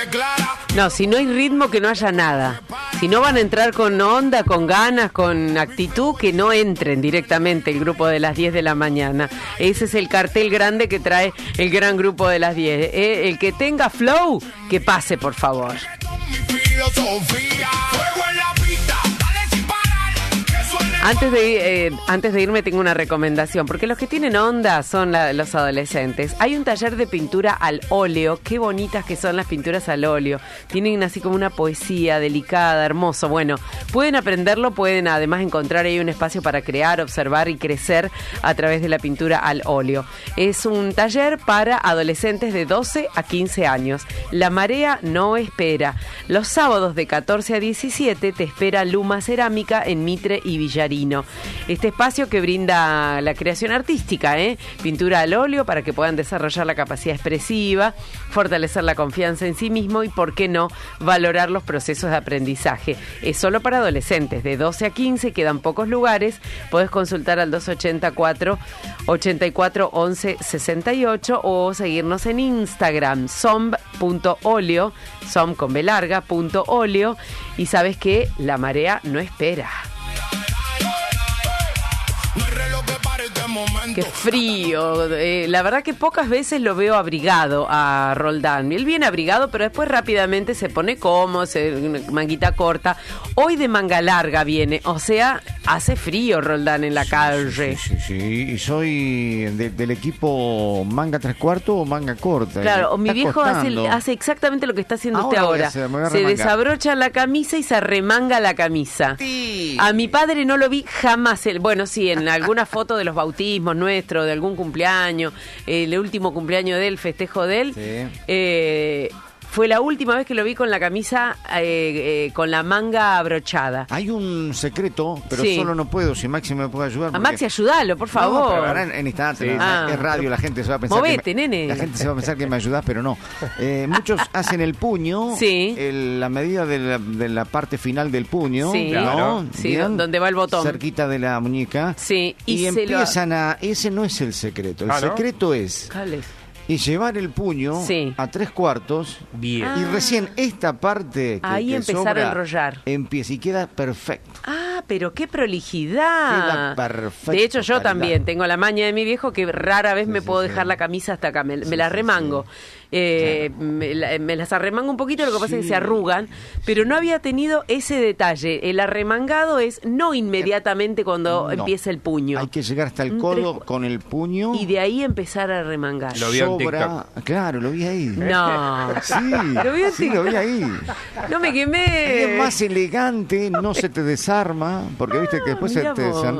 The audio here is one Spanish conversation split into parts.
No, si no hay ritmo, que no haya nada. Si no van a entrar con onda, con ganas, con actitud, que no entren directamente el grupo de las 10 de la mañana. Ese es el cartel grande que trae el gran grupo de las 10. El que tenga flow, que pase, por favor. Antes de irme tengo una recomendación, porque los que tienen onda son los adolescentes. Hay un taller de pintura al óleo, qué bonitas que son las pinturas al óleo. Tienen así como una poesía delicada, hermoso. Bueno, pueden aprenderlo, pueden además encontrar ahí un espacio para crear, observar y crecer a través de la pintura al óleo. Es un taller para adolescentes de 12 a 15 años. La marea no espera. Los sábados de 14 a 17 te espera Luma Cerámica en Mitre y Villarino. Este espacio que brinda la creación artística, pintura al óleo para que puedan desarrollar la capacidad expresiva, fortalecer la confianza en sí mismo y, por qué no, valorar los procesos de aprendizaje. Es solo para adolescentes, de 12 a 15, quedan pocos lugares. Podés consultar al 284-84-11-68 o seguirnos en Instagram, som.oleo, som con B larga, punto oleo, y sabes que la marea no espera. Qué frío, la verdad que pocas veces lo veo abrigado a Roldán. Él viene abrigado, pero después rápidamente se pone cómodo, manguita corta. Hoy de manga larga viene, o sea, hace frío Roldán en la calle. Sí, y soy del equipo manga 3/4 o manga corta. Claro, mi viejo hace exactamente lo que está haciendo usted ahora. Se desabrocha la camisa y se arremanga la camisa. Sí. A mi padre no lo vi jamás. Bueno, sí, en alguna foto de los bautismos nuestro, de algún cumpleaños, el último cumpleaños de él, festejo de él, sí. Fue la última vez que lo vi con la camisa con la manga abrochada. Hay un secreto, pero sí. Solo no puedo, si Maxi me puede ayudar. A Maxi, ayudalo, por favor. No, pero ahora en instante, sí. Es radio, la gente se va a pensar nene. La gente se va a pensar que me ayudás, pero no. Muchos hacen el puño, sí. La medida de la parte final del puño, sí. ¿no? Claro. Sí, donde va el botón. Cerquita de la muñeca. Sí. Y empiezan a... Ese no es el secreto. El secreto es... ¿Cuál es? Y llevar el puño a 3/4. Bien. Y recién esta parte que ahí empezar sobra, a enrollar. Empieza y queda perfecto. Pero qué prolijidad. Queda perfecto. De hecho, yo también tengo la maña de mi viejo que rara vez me puedo dejar la camisa hasta acá. Me la remango. Claro. Me las arremango un poquito, lo que pasa es que se arrugan, pero no había tenido ese detalle. El arremangado es no inmediatamente cuando empieza el puño. Hay que llegar hasta el codo con el puño. Y de ahí empezar a remangar. Lo vi en TikTok. Claro, lo vi ahí. No. Sí, lo vi ahí. No me quemé. Es más elegante, no se te desarma, porque viste que después se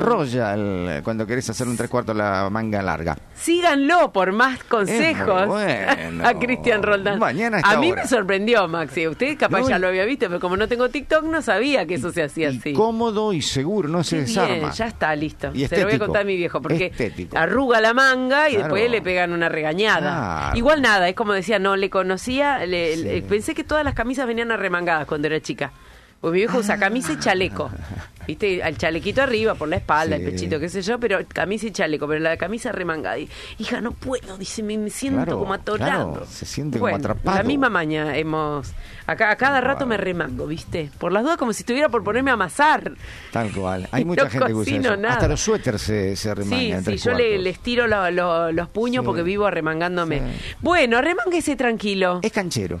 enrolla cuando querés hacer un 3/4 la manga larga. Síganlo por más consejos. Bueno. A Cristian Roldán. Mañana a mí me sorprendió, Maxi. Usted capaz ya lo había visto, pero como no tengo TikTok, no sabía que eso se hacía así. Cómodo y seguro, no se desarma. Bien, ya está, listo. Y se lo voy a contar a mi viejo, porque estético. Arruga la manga y después le pegan una regañada. Claro. Igual nada, es como decía, no le conocía, pensé que todas las camisas venían arremangadas cuando era chica. Pues mi viejo usa camisa y chaleco. ¿Viste? Al chalequito arriba, por la espalda, el pechito, qué sé yo, pero camisa y chaleco, pero la camisa remangada. Y, hija, no puedo, dice, me siento como atorado. Claro, se siente como atrapado. La misma maña hemos... a cada rato me remango, ¿viste? Por las dudas, como si estuviera por ponerme a amasar. Tal cual. Hay mucha gente que usa eso. Nada. Hasta los suéteres se remangan. Sí, yo les tiro los puños porque vivo arremangándome. Sí. Bueno, arremánguese tranquilo. Es canchero.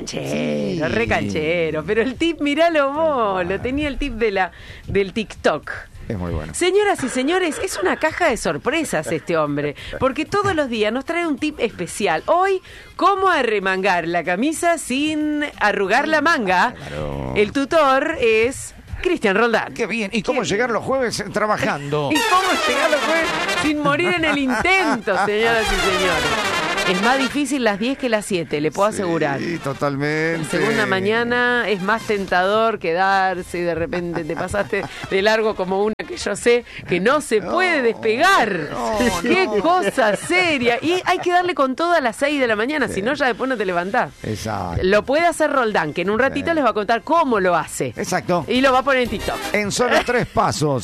Re canchero. Pero el tip, miralo vos, lo tenía el tip del TikTok. Es muy bueno. Señoras y señores, es una caja de sorpresas este hombre, porque todos los días nos trae un tip especial. Hoy, cómo arremangar la camisa sin arrugar la manga. Claro. El tutor es Cristian Roldán. Qué bien. ¿Y cómo llegar los jueves trabajando? ¿Y cómo llegar los jueves sin morir en el intento, señoras y señores? Es más difícil las 10 que las 7, le puedo asegurar. Sí, totalmente. La segunda mañana es más tentador quedarse y de repente te pasaste de largo como una que yo sé que no se puede despegar. ¡Qué cosa seria! Y hay que darle con todo a las 6 de la mañana, si no ya después no te levantás. Exacto. Lo puede hacer Roldán, que en un ratito les va a contar cómo lo hace. Exacto. Y lo va a poner en TikTok. En solo 3 pasos.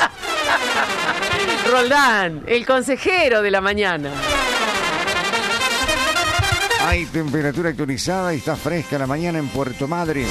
Roldán, el consejero de la mañana. Hay temperatura actualizada y está fresca la mañana en Puerto Madryn.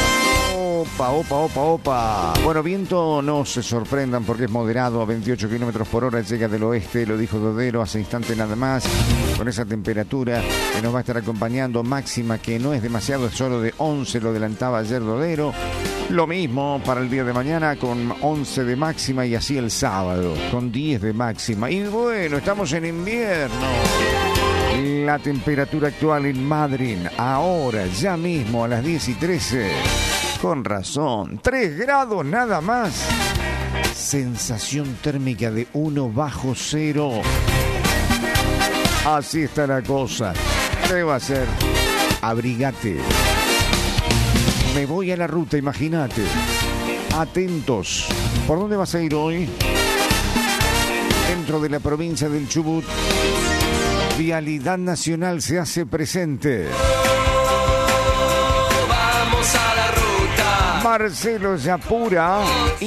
Opa. Bueno, viento, no se sorprendan porque es moderado a 28 kilómetros por hora. Llega del oeste, lo dijo Dodero hace instante nada más. Con esa temperatura que nos va a estar acompañando, máxima que no es demasiado, es solo de 11, lo adelantaba ayer Dodero. Lo mismo para el día de mañana con 11 de máxima y así el sábado con 10 de máxima. Y bueno, estamos en invierno. La temperatura actual en Madryn, ahora, ya mismo a las 10:13. Con razón, 3 grados nada más. Sensación térmica de 1 bajo cero. Así está la cosa. ¿Qué va a hacer? Abrigate. Me voy a la ruta, imagínate. Atentos. ¿Por dónde vas a ir hoy? Dentro de la provincia del Chubut, Vialidad Nacional se hace presente. Vamos a la ruta. Marcelo Yapura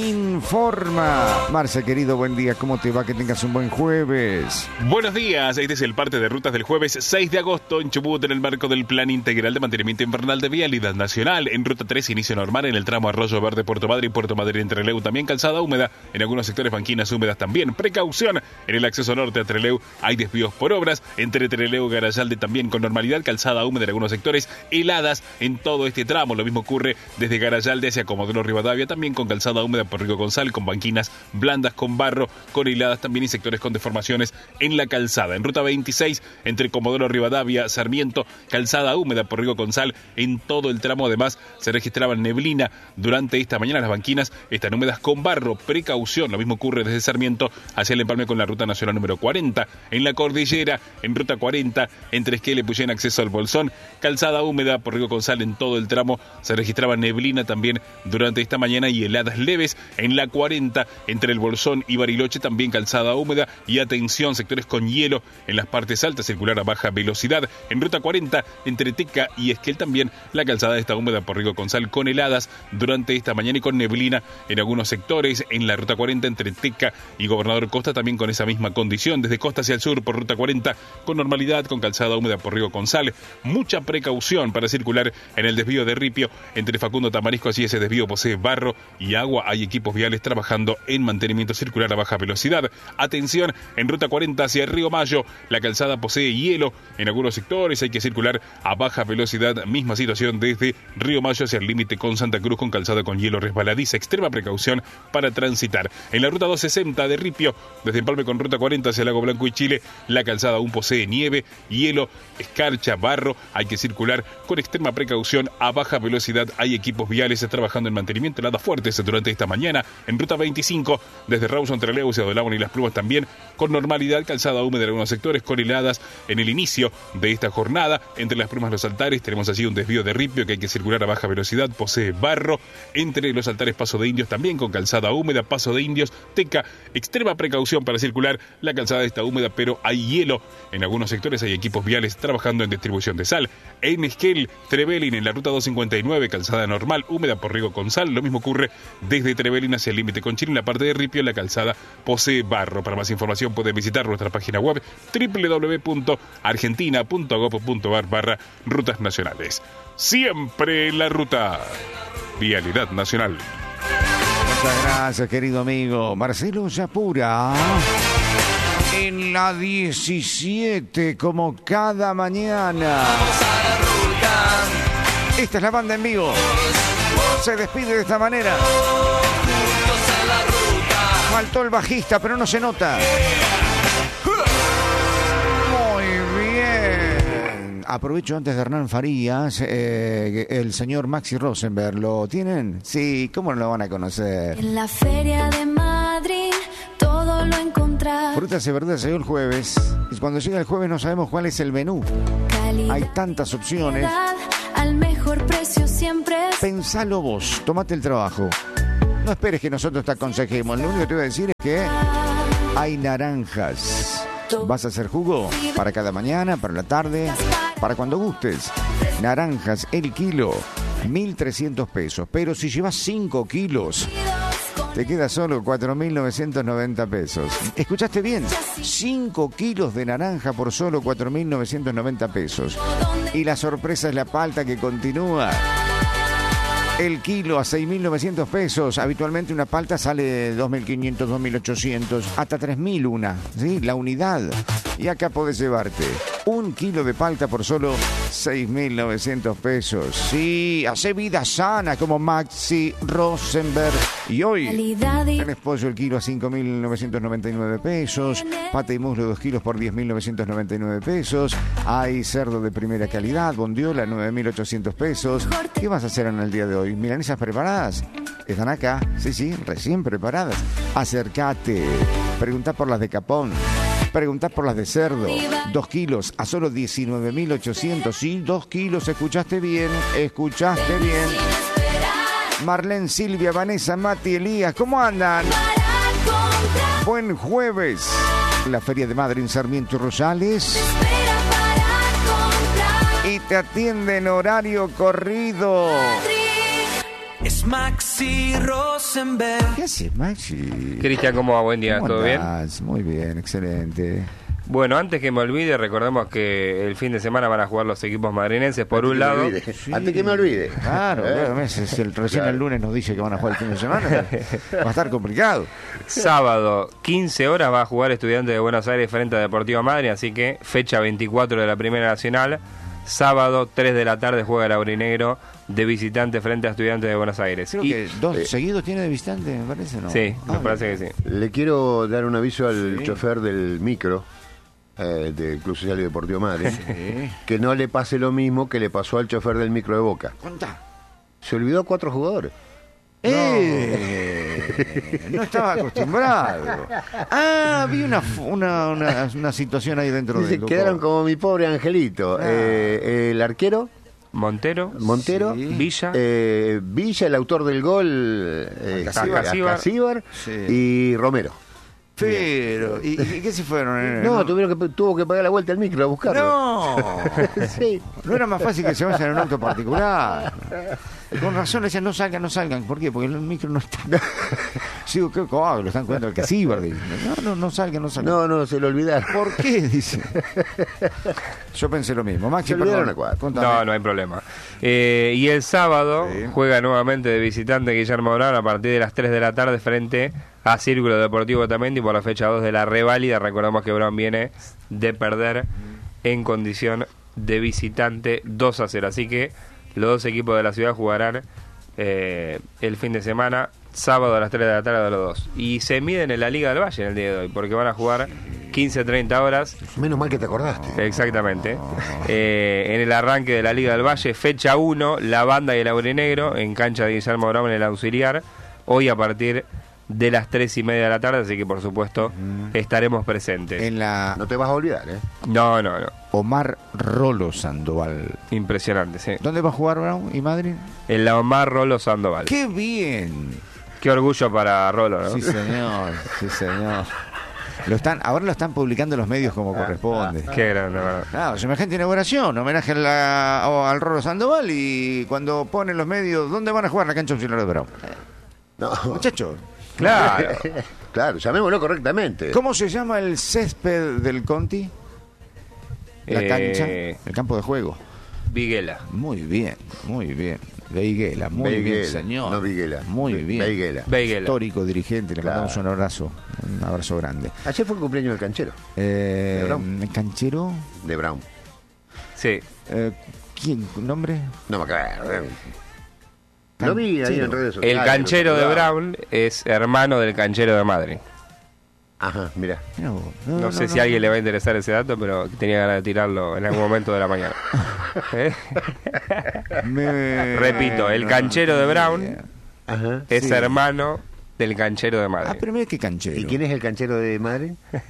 informa. Marce, querido, buen día. ¿Cómo te va? Que tengas un buen jueves. Buenos días. Este es el parte de rutas del jueves 6 de agosto en Chubut en el marco del Plan Integral de Mantenimiento Invernal de Vialidad Nacional. En Ruta 3, inicio normal en el tramo Arroyo Verde, Puerto Madryn, Puerto Madryn, Trelew. También calzada húmeda. En algunos sectores banquinas húmedas también. Precaución. En el acceso norte a Trelew hay desvíos por obras. Entre Trelew y Garayalde también con normalidad. Calzada húmeda en algunos sectores. Heladas en todo este tramo. Lo mismo ocurre desde Garayalde hacia Comodoro Rivadavia, también con calzada húmeda por Río Gonzal, con banquinas blandas, con barro, con heladas también y sectores con deformaciones en la calzada. En Ruta 26, entre Comodoro Rivadavia, Sarmiento, calzada húmeda por Río Gonzal, en todo el tramo además se registraba neblina durante esta mañana. Las banquinas están húmedas con barro, precaución. Lo mismo ocurre desde Sarmiento hacia el empalme con la Ruta Nacional número 40. En la cordillera, en Ruta 40, entre Esquel y Puyén, acceso al Bolsón, calzada húmeda por Río Gonzal, en todo el tramo se registraba neblina también durante esta mañana y heladas leves. En la 40, entre el Bolsón y Bariloche, también calzada húmeda y atención, sectores con hielo en las partes altas, circular a baja velocidad. En Ruta 40, entre Teca y Esquel, también la calzada está húmeda por Río Gonzal, con heladas durante esta mañana y con neblina en algunos sectores. En la Ruta 40, entre Teca y Gobernador Costa, también con esa misma condición. Desde Costa hacia el sur, por Ruta 40, con normalidad, con calzada húmeda por Río Gonzal. Mucha precaución para circular en el desvío de Ripio, entre Facundo Tamarisco, así ese desvío posee barro y agua. Hay equipos viales trabajando en mantenimiento circular a baja velocidad. Atención, en Ruta 40 hacia Río Mayo, la calzada posee hielo en algunos sectores, hay que circular a baja velocidad. Misma situación desde Río Mayo hacia el límite con Santa Cruz, con calzada con hielo resbaladiza. Extrema precaución para transitar. En la Ruta 260 de Ripio, desde Empalme con Ruta 40 hacia Lago Blanco y Chile, la calzada aún posee nieve, hielo, escarcha, barro. Hay que circular con extrema precaución a baja velocidad. Hay equipos viales trabajando en mantenimiento, heladas fuertes durante esta mañana. En Ruta 25, desde Rawson, Trelew hacia Dolabón y Las Plumas, también con normalidad, calzada húmeda en algunos sectores, con heladas en el inicio de esta jornada. Entre Las Plumas y Los Altares tenemos allí un desvío de Ripio que hay que circular a baja velocidad, posee barro. Entre Los Altares, Paso de Indios, también con calzada húmeda. Paso de Indios, Teca, extrema precaución para circular. La calzada está húmeda, pero hay hielo en algunos sectores. Hay equipos viales trabajando en distribución de sal. En Esquel, Trevelin, en la Ruta 259, calzada normal, húmeda por Río Gonzal. Lo mismo ocurre desde Trevelin hacia el límite con Chile. En la parte de Ripio, la calzada posee barro. Para más información pueden visitar nuestra página web www.argentina.gov.ar/rutas nacionales. Siempre la ruta. Vialidad Nacional. Muchas gracias, querido amigo Marcelo Yapura. En la 17, como cada mañana. Esta es la banda en vivo. Se despide de esta manera. Faltó el bajista, pero no se nota. Muy bien. Aprovecho antes de Hernán Farías, el señor Maxi Rosenberg. ¿Lo tienen? Sí, ¿cómo no lo van a conocer? En la feria de Madrid todo lo encontrás. Frutas y verduras llegó el jueves. Y cuando llega el jueves no sabemos cuál es el menú. Calidad, hay tantas opciones. Al mejor precio siempre. Pensalo vos, tomate el trabajo. No esperes que nosotros te aconsejemos. Lo único que te voy a decir es que hay naranjas. ¿Vas a hacer jugo? Para cada mañana, para la tarde, para cuando gustes. Naranjas, el kilo, 1.300 pesos. Pero si llevas 5 kilos, te queda solo 4.990 pesos. ¿Escuchaste bien? 5 kilos de naranja por solo 4.990 pesos. Y la sorpresa es la palta que continúa. El kilo a 6.900 pesos. Habitualmente una palta sale 2.500, 2.800, hasta 3.000 una, ¿sí? La unidad. Y acá podés llevarte 1 kilo de palta por solo 6.900 pesos. Sí, hace vida sana como Maxi Rosenberg. Y hoy tenés pollo el kilo a 5.999 pesos. Pata y muslo 2 kilos por 10.999 pesos. Hay cerdo de primera calidad, bondiola 9.800 pesos. ¿Qué vas a hacer en el día de hoy? ¿Milanesas preparadas? Están acá, sí, recién preparadas. Acércate, preguntá por las de capón, preguntá por las de cerdo. 2 kilos a solo 19.800. Sí, 2 kilos, escuchaste bien. Marlene, Silvia, Vanessa, Mati, Elías, ¿cómo andan? Buen jueves. La Feria de Madrid en Sarmiento y Rosales. Y te atiende en horario corrido. Es Maxi Rosenberg. ¿Qué haces, Maxi? Cristian, ¿cómo va? Buen día, ¿Cómo ¿todo andás? bien? Muy bien, excelente. Bueno, antes que me olvide, recordemos que el fin de semana van a jugar los equipos madrinenses. Por un lado, Antes que me olvide. Claro, recién el lunes nos dice que van a jugar el fin de semana. Va a estar complicado. sábado 15 horas va a jugar Estudiantes de Buenos Aires frente a Deportivo Madryn, así que fecha 24 de la Primera Nacional. Sábado 3 de la tarde juega el Aurinegro de visitante frente a Estudiantes de Buenos Aires. Creo que 2 seguidos tiene de visitante, me parece, ¿no? Sí, me parece que sí. Le quiero dar un aviso al chofer del micro del Club Social y Deportivo Madryn, que no le pase lo mismo que le pasó al chofer del micro de Boca. Contá. Se olvidó 4 jugadores. No estaba acostumbrado. Vi una situación ahí dentro Dice, de quedaron como mi pobre angelito. El arquero Montero, Sí. Villa, Villa, el autor del gol, Casíbar. Sí. y Romero. Pero, ¿y qué se fueron? No, tuvo que pagar la vuelta al micro a buscarlo. No. Sí. No era más fácil que se vayan en un auto particular. Con razón le decían, no salgan. ¿Por qué? Porque el micro no está. Sigo, ¿qué coado? Lo están cuidando el Casíbar. No salgan. No, se lo olvidaron. ¿Por qué? Dice. Yo pensé lo mismo. Maxi, Se olvidaron perdón. a 4. Contame. No hay problema. Y el sábado juega nuevamente de visitante Guillermo Brown a partir de las 3 de la tarde frente a Círculo Deportivo Tamendi por la fecha 2 de la reválida. Recordamos que Brown viene de perder en condición de visitante 2-0. Así que los dos equipos de la ciudad jugarán el fin de semana, sábado a las 3 de la tarde de los dos. Y se miden en la Liga del Valle en el día de hoy, porque van a jugar 15-30 horas. Menos mal que te acordaste. Exactamente. En el arranque de la Liga del Valle, fecha 1, la Banda y el Aurinegro en cancha de Guillermo Brown en el Auxiliar. Hoy a partir de las 3:30 de la tarde, así que por supuesto estaremos presentes. En la No te vas a olvidar, ¿eh? No. Omar Rolo Sandoval. Impresionante, sí. ¿Dónde va a jugar Brown y Madrid? En la Omar Rolo Sandoval. ¡Qué bien! Qué orgullo para Rolo, ¿no? Sí, señor. Ahora lo están publicando en los medios como corresponde. Qué grande, ¿verdad? Claro, semejante inauguración, homenaje al Rolo Sandoval, y cuando ponen los medios, ¿dónde van a jugar? La cancha auxiliar de Brown. No. Muchachos, Claro. Claro, llamémoslo correctamente. ¿cómo se llama el césped del Conti? La cancha, el campo de juego. Viguela. Muy bien. Veiguela, muy bien, Veiguela, señor. no Viguela. Muy bien. Veiguela. Histórico dirigente, le Claro. mandamos un abrazo grande. Ayer fue el cumpleaños del canchero, Brown. ¿El canchero? de Brown. Sí. ¿Quién? ¿Nombre? No me acuerdo. Lo vi ahí en redes El sociales. canchero de lo recordaba. Brown es hermano del canchero de Madrid. Ajá, mira. Mirá vos. No sé si a alguien le va a interesar ese dato, pero tenía ganas de tirarlo en algún momento de la mañana. Repito, el canchero de Brown Ajá. es Sí. hermano del canchero de Madrid. pero mira qué canchero. ¿Y quién es el canchero de Madrid?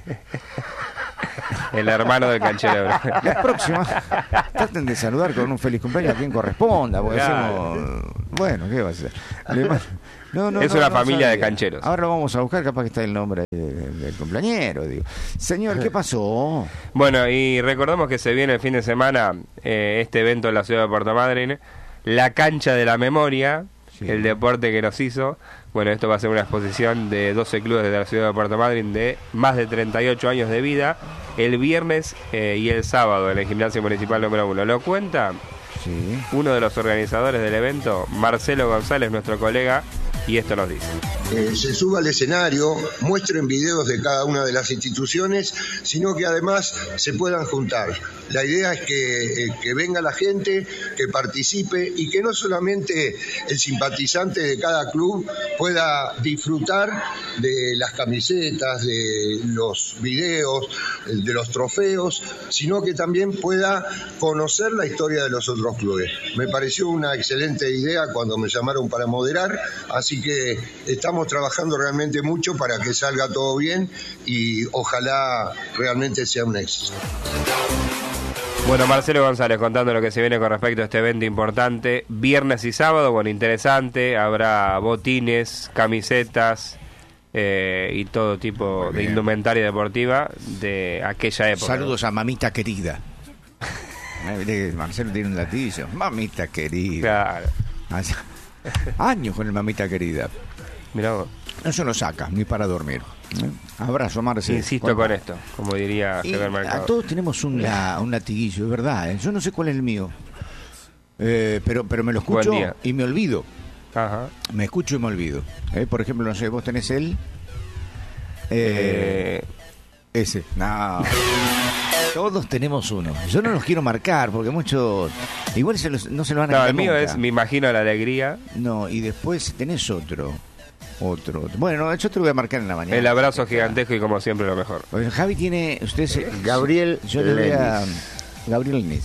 El hermano del canchero de Brown. La próxima, traten de saludar con un feliz cumpleaños a quien corresponda, porque Claro. decimos, bueno, ¿qué va a ser? No, Es una familia de sabía. cancheros. Ahora lo vamos a buscar, capaz que está el nombre del cumpleañero, digo. Señor, ¿qué pasó? Bueno, y recordemos que se viene el fin de semana este evento en la ciudad de Puerto Madryn, la cancha de la memoria, Sí. El deporte que nos hizo. Bueno, esto va a ser una exposición de 12 clubes de la ciudad de Puerto Madryn de más de 38 años de vida, el viernes y el sábado en el Gimnasio Municipal número 1. Lo cuenta Sí. uno de los organizadores del evento, Marcelo González, nuestro colega, y esto nos dice. Se suba al escenario, muestren videos de cada una de las instituciones, sino que además se puedan juntar. La idea es que venga la gente, que participe y que no solamente el simpatizante de cada club pueda disfrutar de las camisetas, de los videos, de los trofeos, sino que también pueda conocer la historia de los otros clubes. Me pareció una excelente idea cuando me llamaron para moderar, así que estamos trabajando realmente mucho para que salga todo bien y ojalá realmente sea un éxito. Bueno, Marcelo González contando lo que se viene con respecto a este evento importante, viernes y sábado, bueno, interesante, habrá botines, camisetas y todo tipo de indumentaria deportiva de aquella época. Saludos a mamita querida. Marcelo tiene un latillo. Mamita querida. Claro. Hace años con el mamita querida. Mirá vos. No se lo saca, ni para dormir. Abrazo, Marcelo. Insisto con esto, como diría Y Javier a Mercado. todos tenemos un latiguillo, es verdad. Yo no sé cuál es el mío. Pero me lo escucho Buen día. y me olvido. Ajá. Me escucho y me olvido. Por ejemplo, no sé, vos tenés el... Ese. No. Todos tenemos uno. Yo no los quiero marcar porque muchos... Igual no se lo van a No, quitar el mío nunca. es Me imagino la alegría. No, y después tenés otro. Bueno, yo te lo voy a marcar en la mañana. El abrazo gigantesco y como siempre lo mejor. Oye, Javi tiene... Gabriel Yo le voy a... Lenis. Gabriel Lenis.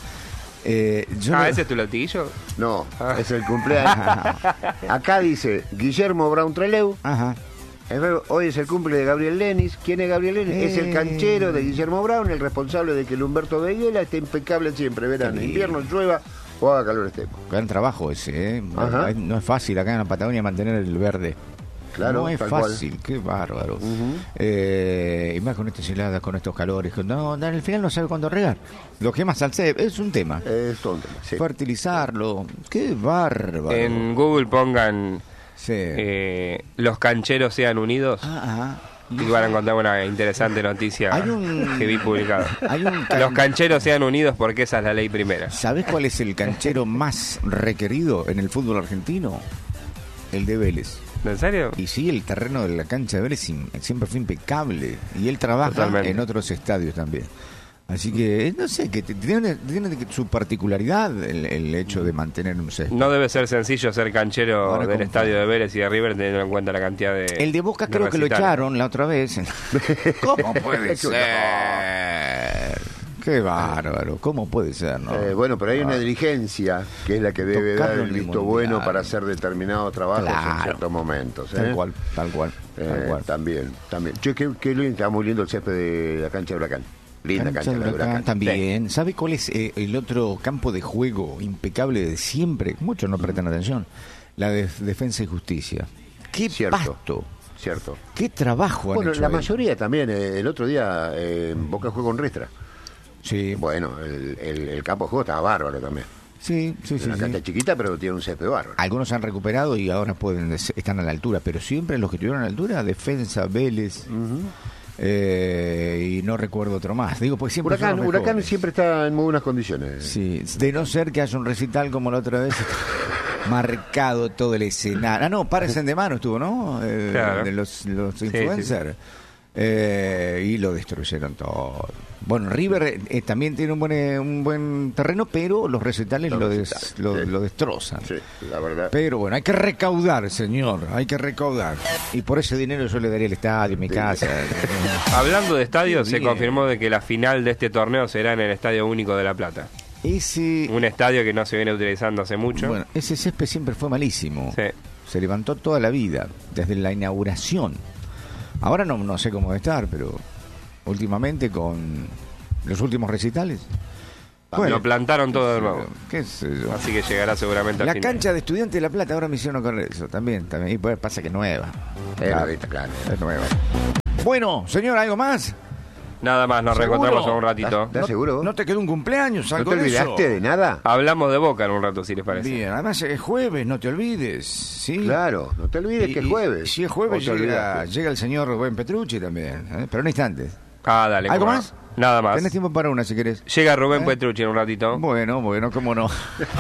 ¿Ese es tu latiguillo? No, Ah. es el cumpleaños. Acá dice Guillermo Brown Treleu. Ajá. Hoy es el cumple de Gabriel Lenis. ¿Quién es Gabriel Lenis? Es el canchero de Guillermo Brown, el responsable de que el Humberto Veguela esté impecable siempre, verano, Sí. invierno, llueva o haga calor extremo. Gran trabajo ese, ¿eh? Ajá. No es fácil acá en la Patagonia mantener el verde. Claro, no es tal fácil, qué bárbaro. Y más con estas heladas, con estos calores. No, al final no sabe cuándo regar. Lo que más al es un tema. Es tonto, sí. Fertilizarlo, qué bárbaro. En Google pongan Sí. los cancheros sean unidos Ajá. y van a encontrar una interesante noticia Hay un- que vi publicada. Hay un Los cancheros sean unidos porque esa es la ley primera. ¿Sabés cuál es el canchero más requerido en el fútbol argentino? El de Vélez. ¿En serio? Y sí, el terreno de la cancha de Vélez siempre fue impecable. Y él trabaja Totalmente. en otros estadios también. Así que, no sé, que tiene su particularidad el hecho de mantener un césped. No debe ser sencillo ser canchero Ahora, del ¿cómo estadio de Vélez y de River teniendo en cuenta la cantidad de... El de Boca de creo que lo recitales. echaron la otra vez. ¿Cómo puede ser? Qué bárbaro, ¿cómo puede ser? No? Bueno, pero hay una dirigencia que es la que debe Tocarlo dar el en el visto mundial. bueno para hacer determinados trabajos en Claro. ciertos momentos. Tal cual, tal cual. También. Che, qué lindo, está muy lindo el césped de la cancha de Huracán. Linda cancha de Huracán. También. ¿Sabe cuál es el otro campo de juego impecable de siempre? Muchos no prestan atención. La de Defensa y Justicia. ¡Qué Cierto. pasto! Cierto. ¡Qué trabajo han Bueno, hecho la ahí! mayoría también. El otro día Boca jugó con Restra. Sí, Bueno, el campo de juego estaba bárbaro también. sí. Es una cancha chiquita, pero tiene un césped bárbaro. Algunos han recuperado y ahora están a la altura, pero siempre los que estuvieron a la altura, Defensa, Vélez, y no recuerdo otro más. Digo, pues siempre son los Huracán mejores. siempre está en muy buenas condiciones. Sí, de no ser que haya un recital como la otra vez, marcado todo el escenario. Ah, no, Parecen de mano estuvo, ¿no? Claro. De los Sí, influencers. Y lo destruyeron todo. Bueno, River también tiene un buen terreno, pero los recitales lo destrozan. Sí, la verdad. Pero bueno, hay que recaudar, señor, hay que recaudar. Y por ese dinero yo le daría el estadio, mi casa. Hablando de estadios, se Bien. confirmó de que la final de este torneo será en el Estadio Único de La Plata. Ese, Un estadio que no se viene utilizando hace mucho. bueno, ese césped siempre fue malísimo. Sí. Se levantó toda la vida, desde la inauguración. Ahora no sé cómo va a estar, pero últimamente con los últimos recitales. Lo plantaron todo de nuevo. ¿Qué sé yo? Así que llegará seguramente al La final. cancha de Estudiantes de La Plata ahora me hicieron correr eso, también. Y pues pasa que es nueva. Claro, está claro. Es nueva. Bueno, señor, ¿algo más? Nada más, nos ¿Seguro? reencontramos en un ratito. ¿Estás seguro? ¿No te quedó un cumpleaños? ¿No ¿Algo te de eso? olvidaste de nada? Hablamos de Boca en un rato, si les parece. Bien, además es jueves, no te olvides. ¿sí? Claro, no te olvides que es jueves. Si es jueves, ¿O te llega olvidaste? el señor Rubén Petrucci también, pero en instantes. Ah, dale. ¿Algo cómo no. más? Nada más. Tenés tiempo para una si querés. Llega Rubén Petrucci en un ratito. Bueno, cómo no.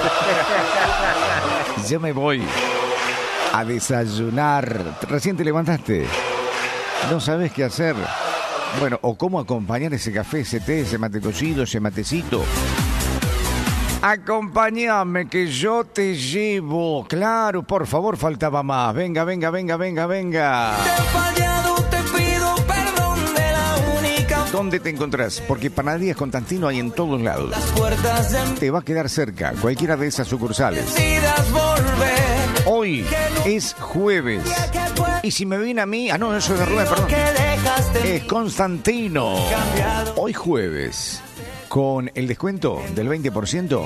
Yo me voy a desayunar. Recién te levantaste. No sabes qué hacer. Bueno, o cómo acompañar ese café, ese té, ese mate cocido, ese matecito. Acompáñame que yo te llevo. Claro, por favor, faltaba más. Venga. Te he fallado, te pido perdón de la única. ¿Dónde te encontrás? Porque panaderías Constantino hay en todos lados. Las puertas de Te va a quedar cerca, cualquiera de esas sucursales. decidas volver. Hoy es jueves. Y si me viene a mí... Ah, no, eso es de Rubén, perdón. Que dejaste Es Constantino. Hoy jueves, con el descuento del 20%,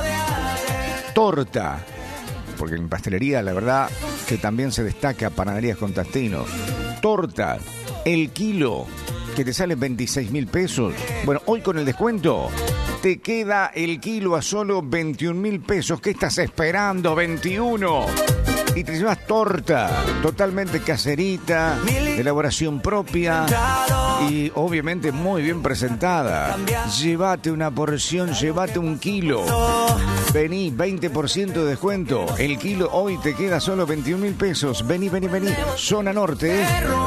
torta. Porque en pastelería, la verdad, que también se destaca Panaderías Constantino. Torta, el kilo, que te sale 26.000 pesos. Bueno, hoy con el descuento, te queda el kilo a solo 21.000 pesos. ¿Qué estás esperando? 21. Y te llevas torta totalmente caserita, de elaboración propia y obviamente muy bien presentada. Llévate una porción, llévate un kilo. Vení, 20% de descuento. El kilo hoy te queda solo 21.000 pesos. Vení. Zona Norte,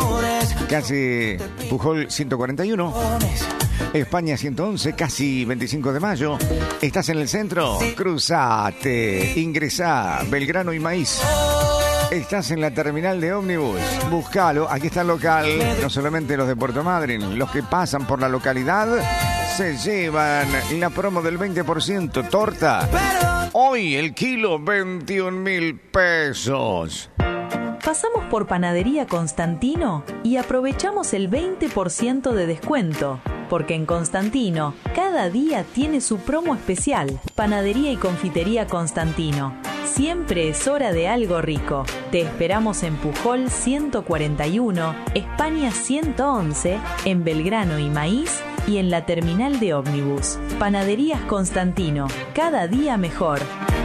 calle Pujol 141. España 111, casi 25 de mayo. ¿Estás en el centro? Cruzate, ingresá, Belgrano y Maíz. Estás en la terminal de ómnibus, búscalo, aquí está el local. No solamente los de Puerto Madryn, los que pasan por la localidad se llevan la promo del 20%, torta. Hoy el kilo 21.000 pesos. Pasamos por Panadería Constantino y aprovechamos el 20% de descuento. Porque en Constantino, cada día tiene su promo especial. Panadería y Confitería Constantino. Siempre es hora de algo rico. Te esperamos en Pujol 141, España 111, en Belgrano y Maíz y en la terminal de ómnibus. Panaderías Constantino, cada día mejor.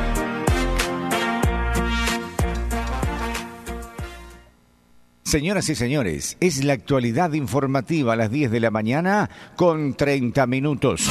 Señoras y señores, es la actualidad informativa a las 10 de la mañana con 30 minutos.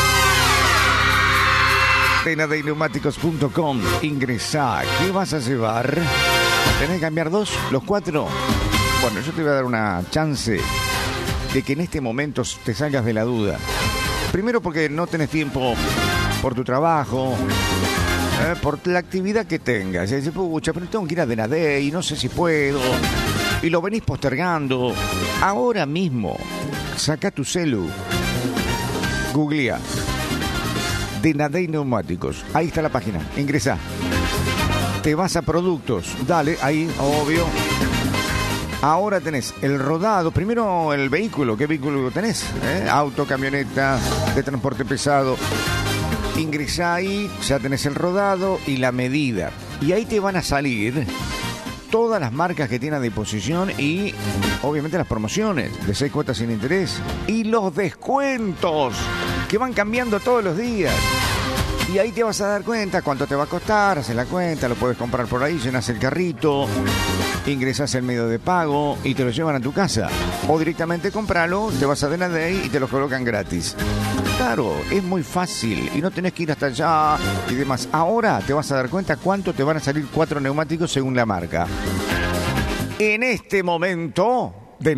Denadeineumáticos.com. Ingresá. ¿Qué vas a llevar? ¿Tenés que cambiar dos? ¿Los cuatro? Bueno, yo te voy a dar una chance de que en este momento te salgas de la duda. Primero porque no tenés tiempo por tu trabajo, por la actividad que tengas. Y dices, pucha, pero tengo que ir a Denadey y no sé si puedo. Y lo venís postergando. Ahora mismo, saca tu celu, googlea Denadey Neumáticos. Ahí está la página, ingresá. Te vas a productos, dale, ahí, obvio. Ahora tenés el rodado, primero el vehículo, ¿qué vehículo tenés? Auto, camioneta, de transporte pesado. Ingresá ahí, ya tenés el rodado y la medida. Y ahí te van a salir todas las marcas que tiene a disposición y obviamente las promociones de 6 cuotas sin interés y los descuentos que van cambiando todos los días. Y ahí te vas a dar cuenta cuánto te va a costar, haces la cuenta, lo puedes comprar por ahí, llenas el carrito, ingresas el medio de pago y te lo llevan a tu casa. O directamente compralo, te vas a Denadey y te lo colocan gratis. Claro, es muy fácil y no tenés que ir hasta allá y demás. Ahora te vas a dar cuenta cuánto te van a salir 4 neumáticos según la marca. En este momento,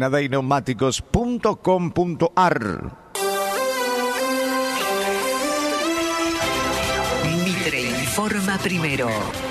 denadeineumáticos.com.ar. Mitre informa primero.